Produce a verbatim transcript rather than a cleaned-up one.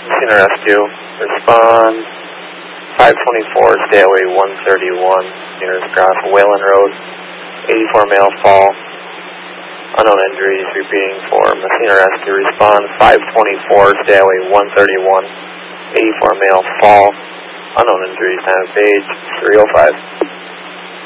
Messina Rescue, respond five twenty-four, stay away one thirty-one, meters across Whalen Road, eighty-four male fall, unknown injuries, repeating for Messina Rescue, respond five twenty-four, stay away one thirty-one, eighty-four male fall, unknown injuries, time of page three oh five.